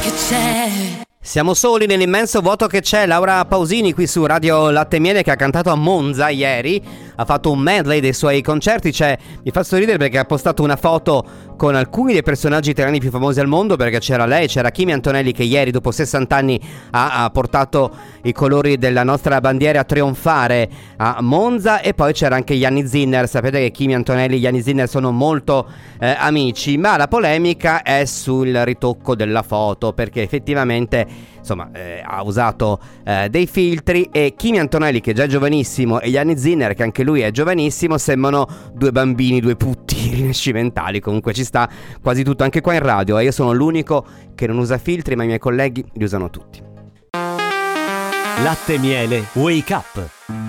che c'è. Siamo soli nell'immenso vuoto che c'è. Laura Pausini qui su Radio Latte e Miele, che ha cantato a Monza ieri, ha fatto un medley dei suoi concerti. Mi fa sorridere perché ha postato una foto con alcuni dei personaggi italiani più famosi al mondo, perché c'era lei, c'era Kimi Antonelli, che ieri dopo 60 anni ha portato i colori della nostra bandiera a trionfare a Monza, e poi c'era anche Gianni Zinner. Sapete che Kimi Antonelli e Gianni Zinner sono molto amici, ma la polemica è sul ritocco della foto, perché effettivamente ha usato dei filtri, e Kimi Antonelli, che è già giovanissimo, e Gianni Zinner, che anche lui è giovanissimo, sembrano due bambini, due putti rinascimentali. Comunque ci sta quasi tutto, anche qua in radio, e io sono l'unico che non usa filtri, ma i miei colleghi li usano tutti. Latte e Miele Wake Up.